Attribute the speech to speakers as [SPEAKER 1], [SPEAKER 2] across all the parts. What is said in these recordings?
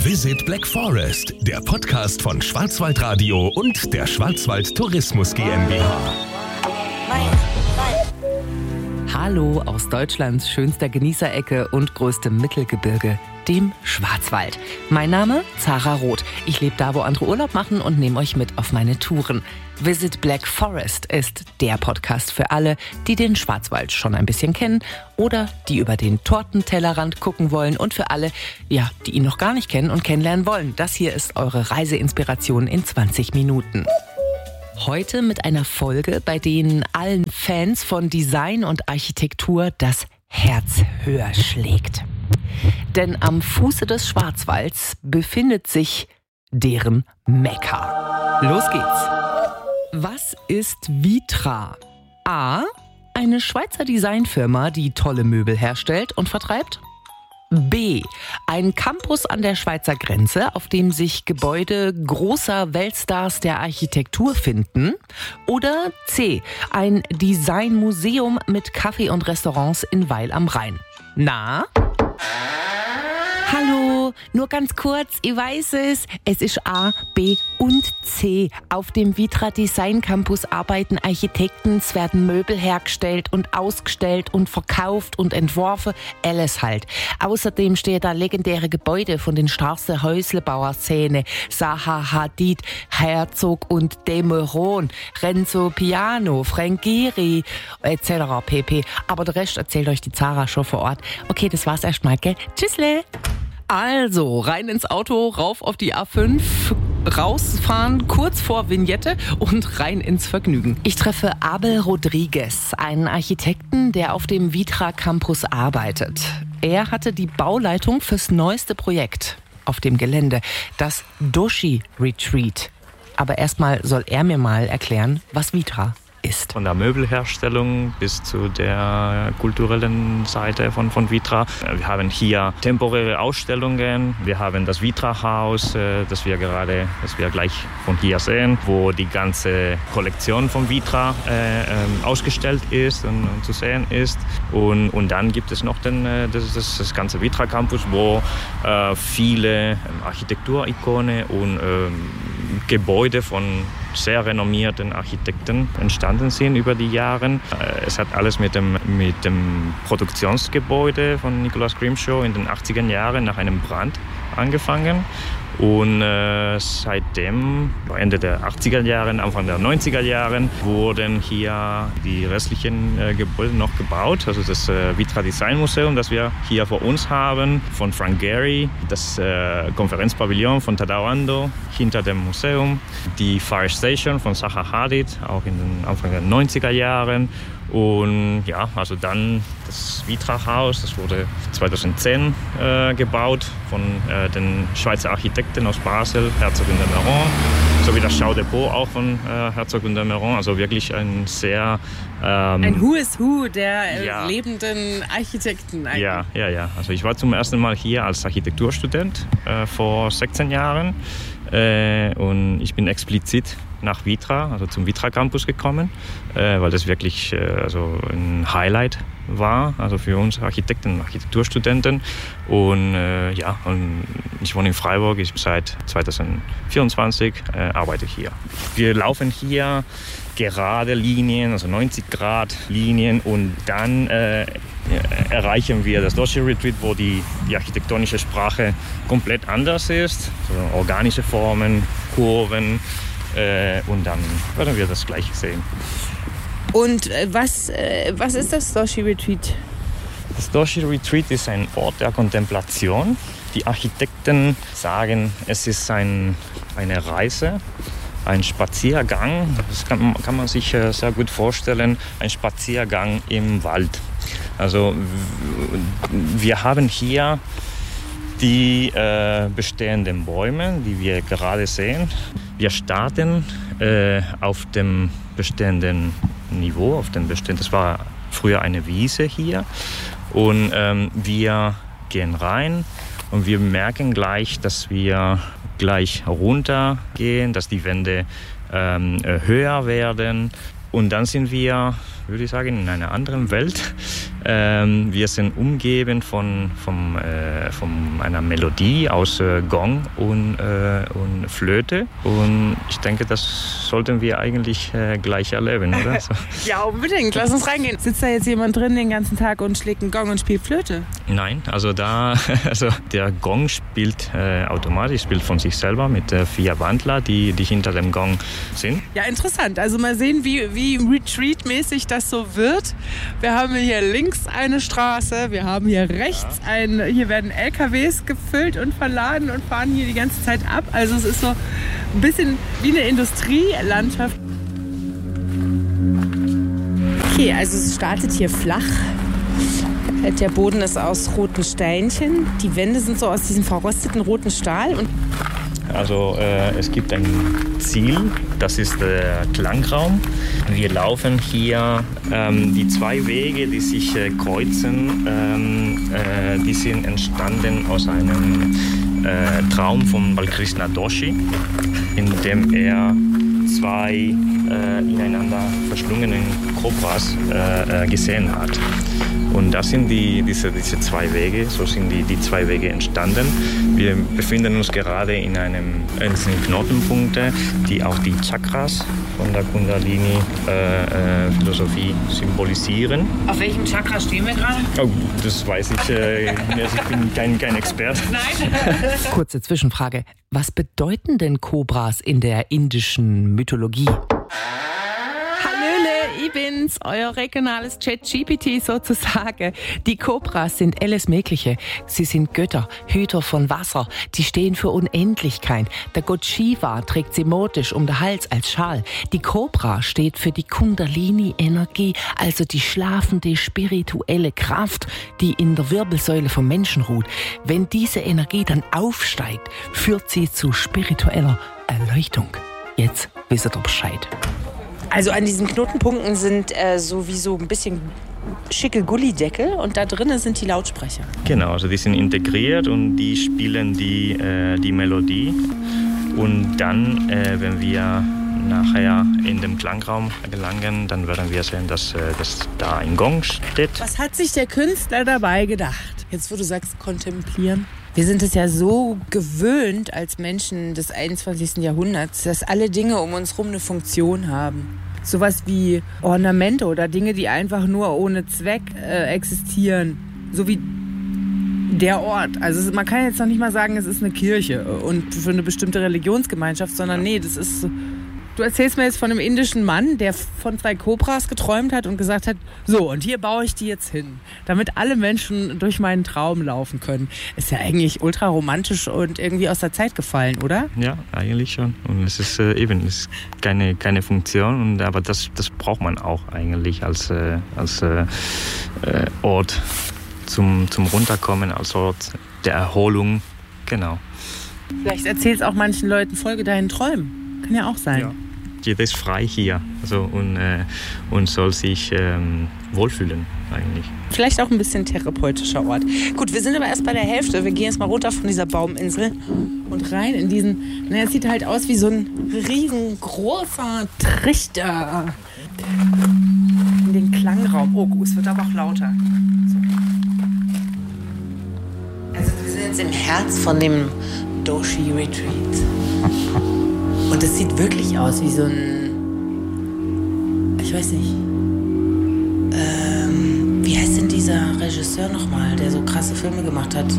[SPEAKER 1] Visit Black Forest, der Podcast von Schwarzwaldradio und der Schwarzwald Tourismus GmbH.
[SPEAKER 2] Hallo aus Deutschlands schönster Genießerecke und größtem Mittelgebirge, dem Schwarzwald. Mein Name Zara Roth. Ich lebe da, wo andere Urlaub machen und nehme euch mit auf meine Touren. Visit Black Forest ist der Podcast für alle, die den Schwarzwald schon ein bisschen kennen oder die über den Tortentellerrand gucken wollen und für alle, ja, die ihn noch gar nicht kennen und kennenlernen wollen. Das hier ist eure Reiseinspiration in 20 Minuten. Heute mit einer Folge, bei denen allen Fans von Design und Architektur das Herz höher schlägt. Denn am Fuße des Schwarzwalds befindet sich deren Mekka. Los geht's! Was ist Vitra? A. Eine Schweizer Designfirma, die tolle Möbel herstellt und vertreibt. B. Ein Campus an der Schweizer Grenze, auf dem sich Gebäude großer Weltstars der Architektur finden. Oder C. Ein Designmuseum mit Café und Restaurants in Weil am Rhein. Na? Hallo, nur ganz kurz, ich weiß es. Es ist A, B und C. Auf dem Vitra Design Campus arbeiten Architekten, es werden Möbel hergestellt und ausgestellt und verkauft und entworfen, alles halt. Außerdem stehen da legendäre Gebäude von den starken Häuslebauer-Szene. Zaha Hadid, Herzog und de Meuron, Renzo Piano, Frank Gehry, etc. pp. Aber der Rest erzählt euch die Zara schon vor Ort. Okay, das war's erstmal, gell? Tschüssle! Also, rein ins Auto, rauf auf die A5, rausfahren, kurz vor Vignette und rein ins Vergnügen. Ich treffe Abel Rodriguez, einen Architekten, der auf dem Vitra Campus arbeitet. Er hatte die Bauleitung fürs neueste Projekt auf dem Gelände, das Doshi Retreat. Aber erstmal soll er mir mal erklären, was Vitra ist.
[SPEAKER 3] Von der Möbelherstellung bis zu der kulturellen Seite von Vitra. Wir haben hier temporäre Ausstellungen. Wir haben das Vitra-Haus, das wir gleich von hier sehen, wo die ganze Kollektion von Vitra ausgestellt ist und zu sehen ist. Und dann gibt es noch das ganze Vitra Campus, wo viele Architekturikone und Gebäude von sehr renommierten Architekten entstanden sind über die Jahre. Es hat alles mit dem Produktionsgebäude von Nicholas Grimshaw in den 80er Jahren nach einem Brand angefangen. Und seitdem, Ende der 80er Jahre, Anfang der 90er Jahre, wurden hier die restlichen Gebäude noch gebaut. Also das Vitra Design Museum, das wir hier vor uns haben, von Frank Gehry, das Konferenzpavillon von Tadao Ando hinter dem Museum, die Fire Station von Zaha Hadid, auch in den Anfang der 90er Jahren. Und ja, also dann das Vitra-Haus, das wurde 2010 gebaut von den Schweizer Architekten aus Basel, Herzog und de Meuron, sowie das Schaudepot auch von Herzog und de Meuron. Also wirklich ein sehr...
[SPEAKER 2] ein Who is Who der lebenden Architekten eigentlich.
[SPEAKER 3] Ja. Also ich war zum ersten Mal hier als Architekturstudent vor 16 Jahren. Und ich bin explizit nach Vitra, also zum Vitra Campus gekommen, weil das wirklich ein Highlight war, also für uns Architekten und Architekturstudenten. Und und ich wohne in Freiburg, seit 2024 arbeite ich hier. Wir laufen hier gerade Linien, also 90-Grad-Linien, und dann erreichen wir das Doshi Retreat, wo die architektonische Sprache komplett anders ist, also organische Formen, Kurven, und dann werden wir das gleich sehen.
[SPEAKER 2] Und was ist das Doshi Retreat?
[SPEAKER 3] Das Doshi Retreat ist ein Ort der Kontemplation. Die Architekten sagen, es ist eine Reise, ein Spaziergang. Das kann man sich sehr gut vorstellen, ein Spaziergang im Wald. Also wir haben hier die bestehenden Bäume, die wir gerade sehen. Wir starten auf dem bestehenden Niveau, das war früher eine Wiese hier, und wir gehen rein und wir merken gleich, dass wir gleich runtergehen, dass die Wände höher werden, und dann sind wir, würde ich sagen, in einer anderen Welt. Wir sind umgeben von einer Melodie aus Gong und Flöte. Und ich denke, das sollten wir eigentlich gleich erleben, oder? So.
[SPEAKER 2] Ja, unbedingt. Lass uns reingehen. Sitzt da jetzt jemand drin den ganzen Tag und schlägt einen Gong und spielt Flöte?
[SPEAKER 3] Nein, also der Gong spielt automatisch, spielt von sich selber mit 4 Wandler, die hinter dem Gong sind.
[SPEAKER 2] Ja, interessant. Also mal sehen, wie Retreat-mäßig das so wird. Wir haben hier links eine Straße, wir haben hier rechts hier werden LKWs gefüllt und verladen und fahren hier die ganze Zeit ab. Also es ist so ein bisschen wie eine Industrielandschaft. Okay, also es startet hier flach. Der Boden ist aus roten Steinchen. Die Wände sind so aus diesem verrosteten roten Stahl.
[SPEAKER 3] Also es gibt ein Ziel, das ist der Klangraum. Wir laufen hier die 2 Wege, die sich kreuzen, die sind entstanden aus einem Traum von Balkrishna Doshi, in dem er 2 ineinander verschlungenen Kobras gesehen hat. Und das sind diese 2 Wege, so sind die 2 Wege entstanden. Wir befinden uns gerade in einem Knotenpunkt, die auch die Chakras von der Kundalini-Philosophie symbolisieren.
[SPEAKER 2] Auf welchem Chakra stehen wir gerade?
[SPEAKER 3] Oh, das weiß ich. Ich bin kein Experte.
[SPEAKER 2] Nein. Kurze Zwischenfrage. Was bedeuten denn Kobras in der indischen Mythologie? Ich bin's, euer regionales ChatGPT sozusagen. Die Kobras sind alles Mögliche. Sie sind Götter, Hüter von Wasser. Die stehen für Unendlichkeit. Der Gott Shiva trägt sie modisch um den Hals als Schal. Die Kobra steht für die Kundalini-Energie, also die schlafende spirituelle Kraft, die in der Wirbelsäule vom Menschen ruht. Wenn diese Energie dann aufsteigt, führt sie zu spiritueller Erleuchtung. Jetzt wisst ihr Bescheid. Also an diesen Knotenpunkten sind sowieso ein bisschen schicke Gullideckel und da drinnen sind die Lautsprecher.
[SPEAKER 3] Genau, also die sind integriert und die spielen die Melodie. Und dann, wenn wir nachher in den Klangraum gelangen, dann werden wir sehen, dass da ein Gong steht.
[SPEAKER 2] Was hat sich der Künstler dabei gedacht? Jetzt, wo du sagst, kontemplieren. Wir sind es ja so gewöhnt als Menschen des 21. Jahrhunderts, dass alle Dinge um uns herum eine Funktion haben. Sowas wie Ornamente oder Dinge, die einfach nur ohne Zweck existieren. So wie der Ort. Also man kann jetzt noch nicht mal sagen, es ist eine Kirche und für eine bestimmte Religionsgemeinschaft, sondern nee, das ist... Du erzählst mir jetzt von einem indischen Mann, der von 2 Kobras geträumt hat und gesagt hat, so, und hier baue ich die jetzt hin, damit alle Menschen durch meinen Traum laufen können. Ist ja eigentlich ultra romantisch und irgendwie aus der Zeit gefallen, oder?
[SPEAKER 3] Ja, eigentlich schon. Und es ist es ist keine Funktion, aber das braucht man auch eigentlich als Ort zum Runterkommen, als Ort der Erholung. Genau.
[SPEAKER 2] Vielleicht erzählst auch manchen Leuten, folge deinen Träumen. Kann ja auch sein.
[SPEAKER 3] Ja. Jeder ist frei hier und soll sich wohlfühlen eigentlich.
[SPEAKER 2] Vielleicht auch ein bisschen therapeutischer Ort. Gut, wir sind aber erst bei der Hälfte. Wir gehen jetzt mal runter von dieser Bauminsel und rein in diesen... es sieht halt aus wie so ein riesengroßer Trichter. In den Klangraum. Oh, es wird aber auch lauter. So. Also wir sind jetzt im Herz von dem Doshi Retreat. Und es sieht wirklich aus wie so ein, ich weiß nicht, wie heißt denn dieser Regisseur nochmal, der so krasse Filme gemacht hat?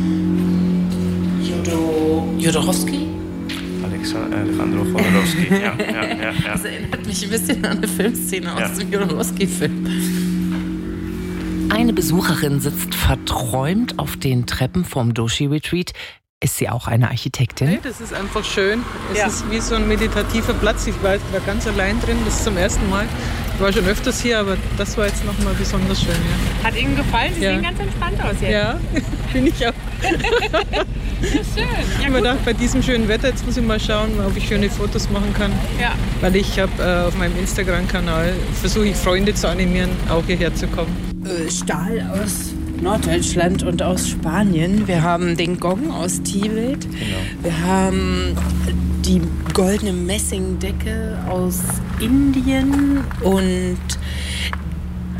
[SPEAKER 2] Jodorowsky?
[SPEAKER 3] Alejandro Jodorowsky, ja.
[SPEAKER 2] Das erinnert mich ein bisschen an eine Filmszene aus dem Jodorowsky-Film. Eine Besucherin sitzt verträumt auf den Treppen vom Doshi Retreat. Ist sie auch eine Architektin?
[SPEAKER 4] Nee, das ist einfach schön. Es ist wie so ein meditativer Platz. Ich war ganz allein drin, das ist zum ersten Mal. Ich war schon öfters hier, aber das war jetzt noch mal besonders schön. Ja.
[SPEAKER 2] Hat Ihnen gefallen? Sie sehen ganz entspannt aus jetzt.
[SPEAKER 4] Ja, bin ich auch.
[SPEAKER 2] Ja, schön.
[SPEAKER 4] Ich habe mir gedacht, bei diesem schönen Wetter, jetzt muss ich mal schauen, ob ich schöne Fotos machen kann. Ja. Weil ich habe auf meinem Instagram-Kanal, versuche ich Freunde zu animieren, auch hierher zu kommen.
[SPEAKER 2] Stahl aus Norddeutschland und aus Spanien. Wir haben den Gong aus Tibet. Genau. Wir haben die goldene Messingdecke aus Indien und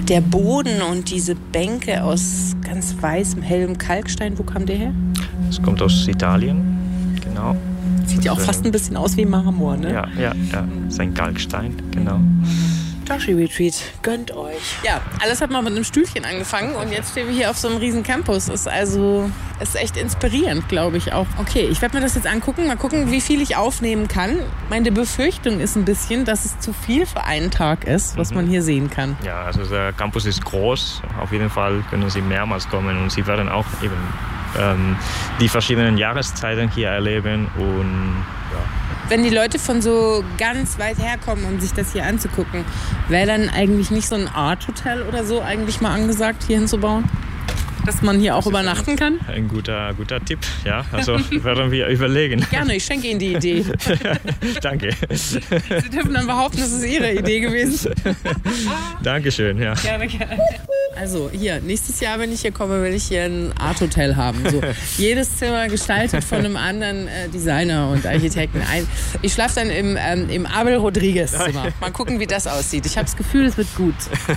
[SPEAKER 2] Der Boden und diese Bänke aus ganz weißem, hellem Kalkstein, wo kam der her?
[SPEAKER 3] Das kommt aus Italien, genau.
[SPEAKER 2] Sieht ja auch fast ein bisschen aus wie Marmor, ne?
[SPEAKER 3] Ja, das ist ein Kalkstein, genau.
[SPEAKER 2] Toshi Retreat, gönnt euch. Ja, alles hat mal mit einem Stühlchen angefangen und jetzt stehen wir hier auf so einem riesen Campus. Ist echt inspirierend, glaube ich auch. Okay, ich werde mir das jetzt angucken, mal gucken, wie viel ich aufnehmen kann. Meine Befürchtung ist ein bisschen, dass es zu viel für einen Tag ist, was man hier sehen kann.
[SPEAKER 3] Ja, also der Campus ist groß. Auf jeden Fall können Sie mehrmals kommen und Sie werden auch eben die verschiedenen Jahreszeiten hier erleben und ja.
[SPEAKER 2] Wenn die Leute von so ganz weit herkommen, um sich das hier anzugucken, wäre dann eigentlich nicht so ein Art-Hotel oder so eigentlich mal angesagt, hier hinzubauen? Dass man hier auch übernachten kann?
[SPEAKER 3] Ein guter Tipp, ja. Also werden wir überlegen.
[SPEAKER 2] Gerne, ich schenke Ihnen die Idee.
[SPEAKER 3] Danke.
[SPEAKER 2] Sie dürfen dann behaupten, das ist Ihre Idee gewesen.
[SPEAKER 3] Dankeschön, ja.
[SPEAKER 2] Gerne. Also hier, nächstes Jahr, wenn ich hier komme, will ich hier ein Art-Hotel haben. So, jedes Zimmer gestaltet von einem anderen Designer und Architekten. Ich schlafe dann im Abel Rodriguez Zimmer. Mal gucken, wie das aussieht. Ich habe das Gefühl, es wird gut.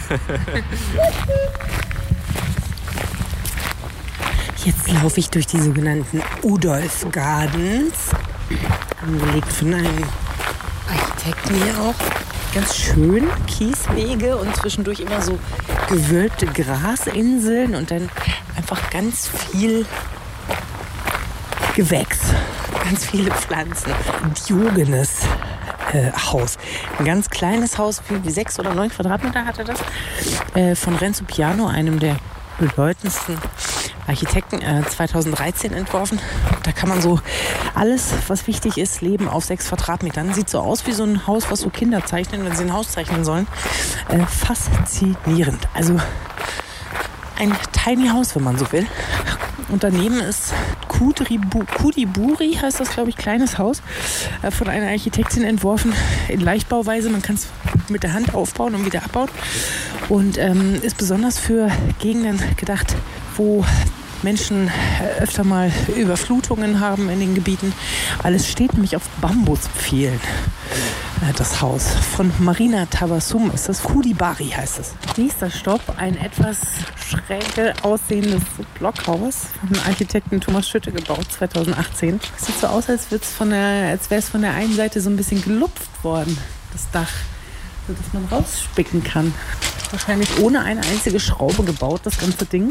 [SPEAKER 2] Jetzt laufe ich durch die sogenannten Udolph Gardens, angelegt von einem Architekten hier auch. Ganz schön, Kieswege und zwischendurch immer so gewölbte Grasinseln und dann einfach ganz viel Gewächs, ganz viele Pflanzen. Diogenes Haus. Ein ganz kleines Haus, wie 6 oder 9 Quadratmeter hatte das, von Renzo Piano, einem der bedeutendsten Architekten, 2013 entworfen. Da kann man so alles, was wichtig ist, leben auf 6 Quadratmetern. Sieht so aus wie so ein Haus, was so Kinder zeichnen, wenn sie ein Haus zeichnen sollen. Faszinierend. Also ein Tiny House, wenn man so will. Und daneben ist Kudiburi, heißt das, glaube ich, kleines Haus, von einer Architektin entworfen in Leichtbauweise. Man kann es mit der Hand aufbauen und wieder abbauen. Und ist besonders für Gegenden gedacht, wo Menschen öfter mal Überflutungen haben in den Gebieten, weil es steht nämlich auf Bambuspfählen, das Haus. Von Marina Tabassum ist das, Kudibari heißt es. Nächster Stopp, ein etwas schräg aussehendes Blockhaus vom Architekten Thomas Schütte gebaut, 2018. Es sieht so aus, als wäre es von der einen Seite so ein bisschen gelupft worden, das Dach, sodass man rausspicken kann. Wahrscheinlich ohne eine einzige Schraube gebaut, das ganze Ding.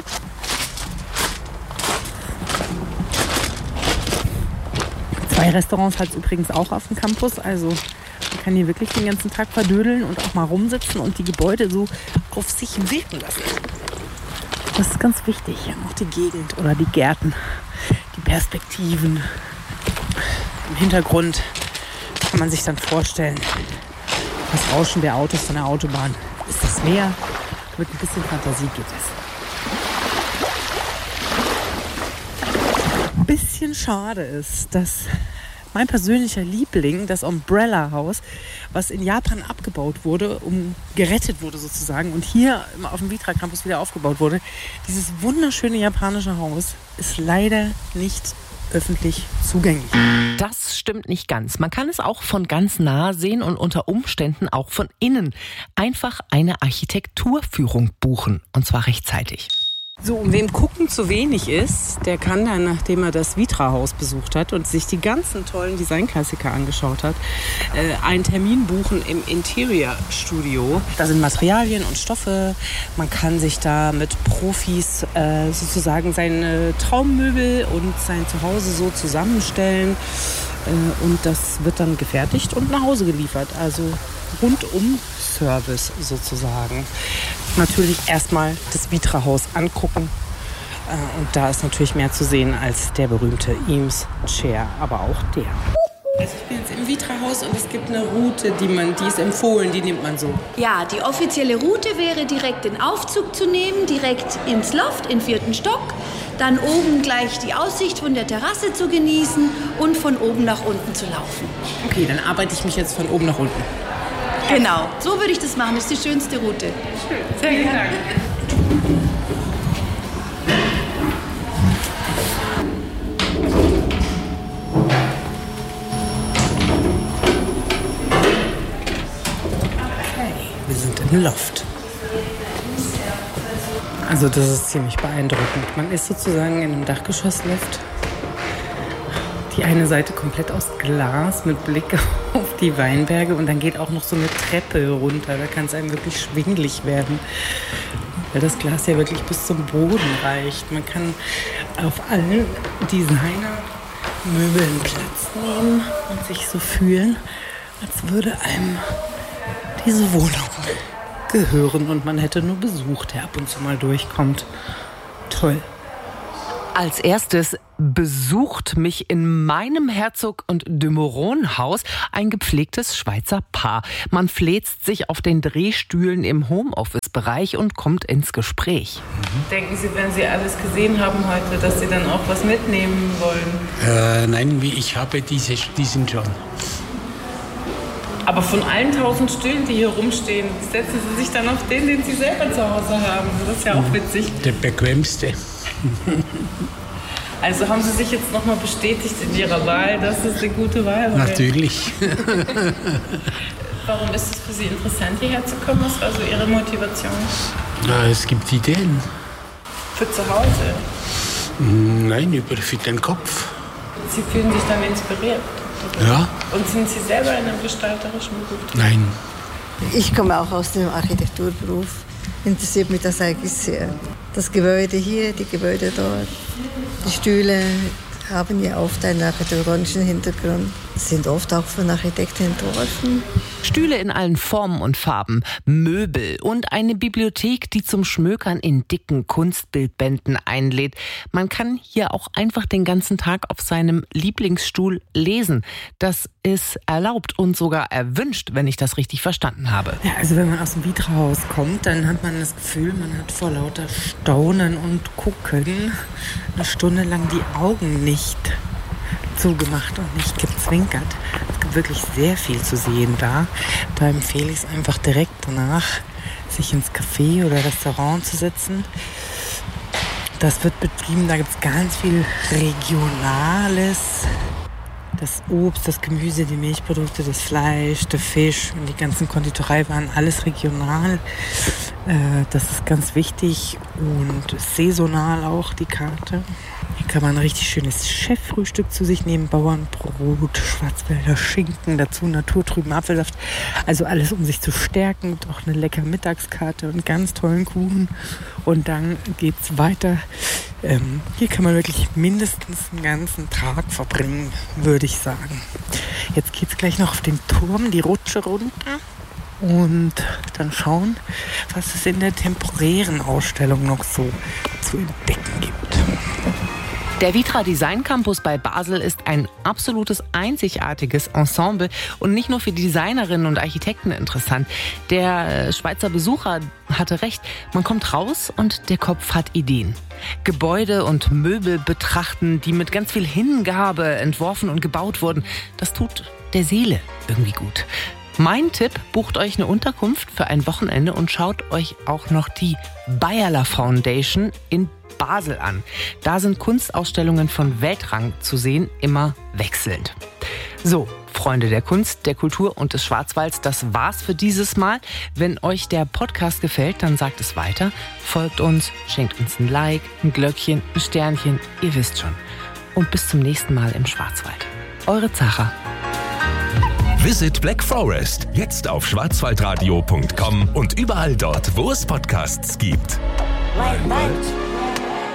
[SPEAKER 2] Zwei Restaurants hat es übrigens auch auf dem Campus, also man kann hier wirklich den ganzen Tag verdödeln und auch mal rumsitzen und die Gebäude so auf sich wirken lassen. Das ist ganz wichtig, auch die Gegend oder die Gärten, die Perspektiven. Im Hintergrund kann man sich dann vorstellen, das Rauschen der Autos von der Autobahn. Ist das Meer? Mit ein bisschen Fantasie geht es. Ein bisschen schade ist, dass mein persönlicher Liebling, das Umbrella-Haus, was in Japan abgebaut wurde, gerettet wurde sozusagen und hier auf dem Vitra Campus wieder aufgebaut wurde, dieses wunderschöne japanische Haus ist leider nicht öffentlich zugänglich. Das stimmt nicht ganz. Man kann es auch von ganz nah sehen und unter Umständen auch von innen. Einfach eine Architekturführung buchen und zwar rechtzeitig. So, und wem gucken zu wenig ist, der kann dann, nachdem er das Vitra-Haus besucht hat und sich die ganzen tollen Designklassiker angeschaut hat, einen Termin buchen im Interior-Studio. Da sind Materialien und Stoffe. Man kann sich da mit Profis sozusagen seine Traummöbel und sein Zuhause so zusammenstellen. Und das wird dann gefertigt und nach Hause geliefert. Also rundum Service sozusagen. Natürlich erstmal das Vitra-Haus angucken. Und da ist natürlich mehr zu sehen als der berühmte Eames Chair, aber auch der. Also ich bin jetzt im Vitra-Haus und es gibt eine Route, die ist empfohlen, die nimmt man so.
[SPEAKER 5] Ja, die offizielle Route wäre direkt den Aufzug zu nehmen, direkt ins Loft, in 4. Stock. Dann oben gleich die Aussicht von der Terrasse zu genießen und von oben nach unten zu laufen.
[SPEAKER 2] Okay, dann arbeite ich mich jetzt von oben nach unten.
[SPEAKER 5] Genau, so würde ich das machen. Das ist die schönste Route.
[SPEAKER 2] Schön, sehr vielen Dank. Okay, wir sind im Loft. Also das ist ziemlich beeindruckend. Man ist sozusagen in einem Dachgeschosslift. Die eine Seite komplett aus Glas mit Blick auf die Weinberge und dann geht auch noch so eine Treppe runter. Da kann es einem wirklich schwindelig werden, weil das Glas ja wirklich bis zum Boden reicht. Man kann auf allen Designermöbeln Platz nehmen und sich so fühlen, als würde einem diese Wohnung gehören und man hätte nur Besuch, der ab und zu mal durchkommt. Toll. Als erstes besucht mich in meinem Herzog- und de Meuron-Haus ein gepflegtes Schweizer Paar. Man fläzt sich auf den Drehstühlen im Homeoffice-Bereich und kommt ins Gespräch.
[SPEAKER 4] Denken Sie, wenn Sie alles gesehen haben heute, dass Sie dann auch was mitnehmen wollen?
[SPEAKER 6] Nein, ich habe diesen schon.
[SPEAKER 4] Aber von allen 1000 Stühlen, die hier rumstehen, setzen Sie sich dann auf den Sie selber zu Hause haben. Das ist ja auch witzig.
[SPEAKER 6] Der bequemste.
[SPEAKER 4] Also haben Sie sich jetzt nochmal bestätigt in Ihrer Wahl, dass es eine gute Wahl war?
[SPEAKER 6] Natürlich.
[SPEAKER 4] Warum ist es für Sie interessant, hierher zu kommen? Was war so Ihre Motivation?
[SPEAKER 6] Es gibt Ideen.
[SPEAKER 4] Für zu Hause?
[SPEAKER 6] Nein, für den Kopf.
[SPEAKER 4] Sie fühlen sich dann inspiriert?
[SPEAKER 6] Ja.
[SPEAKER 4] Und sind Sie selber in einem gestalterischen Beruf?
[SPEAKER 6] Nein.
[SPEAKER 7] Ich komme auch aus dem Architekturberuf. Interessiert mich das eigentlich sehr. Das Gebäude hier, die Gebäude dort, die Stühle haben ja oft einen architektonischen Hintergrund, sind oft auch von Architekten entworfen.
[SPEAKER 2] Stühle in allen Formen und Farben, Möbel und eine Bibliothek, die zum Schmökern in dicken Kunstbildbänden einlädt. Man kann hier auch einfach den ganzen Tag auf seinem Lieblingsstuhl lesen. Das ist erlaubt und sogar erwünscht, wenn ich das richtig verstanden habe. Ja, also wenn man aus dem Vitrahaus kommt, dann hat man das Gefühl, man hat vor lauter Staunen und Gucken eine Stunde lang die Augen nicht zugemacht und nicht gezwinkert. Es gibt wirklich sehr viel zu sehen da. Da empfehle ich es einfach direkt danach, sich ins Café oder Restaurant zu setzen. Das wird betrieben, da gibt es ganz viel Regionales. Das Obst, das Gemüse, die Milchprodukte, das Fleisch, der Fisch und die ganzen Konditoreiwaren, alles regional. Das ist ganz wichtig und saisonal auch die Karte. Hier kann man ein richtig schönes Cheffrühstück zu sich nehmen. Bauernbrot, Schwarzwälder Schinken, dazu naturtrüben Apfelsaft. Also alles, um sich zu stärken. Und auch eine leckere Mittagskarte und einen ganz tollen Kuchen. Und dann geht's weiter. Hier kann man wirklich mindestens einen ganzen Tag verbringen, würde ich sagen. Jetzt geht's gleich noch auf den Turm, die Rutsche runter. Und dann schauen, was es in der temporären Ausstellung noch so zu entdecken gibt. Der Vitra Design Campus bei Basel ist ein absolutes einzigartiges Ensemble und nicht nur für Designerinnen und Architekten interessant. Der Schweizer Besucher hatte recht, man kommt raus und der Kopf hat Ideen. Gebäude und Möbel betrachten, die mit ganz viel Hingabe entworfen und gebaut wurden, das tut der Seele irgendwie gut. Mein Tipp, bucht euch eine Unterkunft für ein Wochenende und schaut euch auch noch die Bayerler Foundation in Basel an. Da sind Kunstausstellungen von Weltrang zu sehen, immer wechselnd. So, Freunde der Kunst, der Kultur und des Schwarzwalds, das war's für dieses Mal. Wenn euch der Podcast gefällt, dann sagt es weiter. Folgt uns, schenkt uns ein Like, ein Glöckchen, ein Sternchen, ihr wisst schon. Und bis zum nächsten Mal im Schwarzwald. Eure Zara.
[SPEAKER 1] Visit Black Forest, jetzt auf schwarzwaldradio.com und überall dort, wo es Podcasts gibt.
[SPEAKER 8] Waldwald.